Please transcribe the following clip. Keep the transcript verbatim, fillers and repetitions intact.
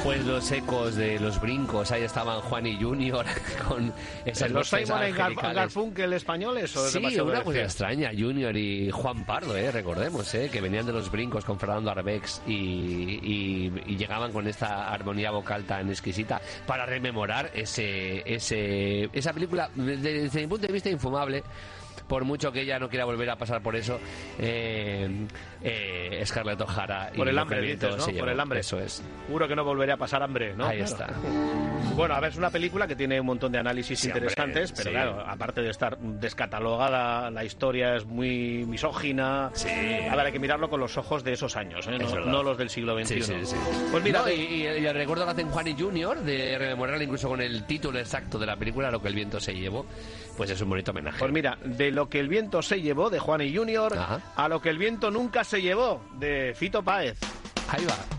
Pues los ecos de los brincos, ahí estaban Juan y Junior con esas ¿Los voces Simon y Gar angelicales. Garfunkel españoles? ¿O es Sí, demasiado una cosa decir? extraña, Junior y Juan Pardo, eh, recordemos, eh, que venían de los brincos con Fernando Arbex y, y, y llegaban con esta armonía vocal tan exquisita para rememorar ese, ese esa película, desde, desde mi punto de vista, infumable. Por mucho que ella no quiera volver a pasar por eso, eh, eh, Scarlett O'Hara... Por el hambre, dices, ¿no? Por el hambre. Eso es. Juro que no volveré a pasar hambre, ¿no? Ahí Claro. está. Bueno, a ver, es una película que tiene un montón de análisis Sí, interesantes, hombre, pero sí. claro, aparte de estar descatalogada, la historia es muy misógina. Sí. A ver, hay que mirarlo con los ojos de esos años, ¿eh? Es no, verdad. no los del siglo veintiuno. Sí, sí, sí. Pues mira, No, y, y el recuerdo que hacen Juan y Junior de rememorarla incluso con el título exacto de la película, Lo que el viento se llevó, pues es un bonito homenaje. Pues mira, de Lo que el viento se llevó, de Juan y Junior, Ajá. a Lo que el viento nunca se llevó, de Fito Páez. Ahí va.